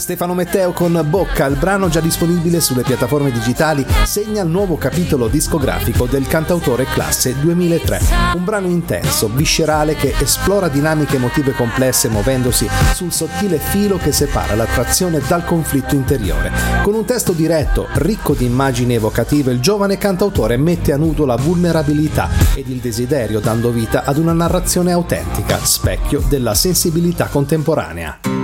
Stefano Matteo con Bocca, il brano già disponibile sulle piattaforme digitali, segna il nuovo capitolo discografico del cantautore classe 2003. Un brano intenso, viscerale, che esplora dinamiche emotive complesse muovendosi sul sottile filo che separa l'attrazione dal conflitto interiore. Con un testo diretto, ricco di immagini evocative, il giovane cantautore mette a nudo la vulnerabilità ed il desiderio, dando vita ad una narrazione autentica, specchio della sensibilità contemporanea.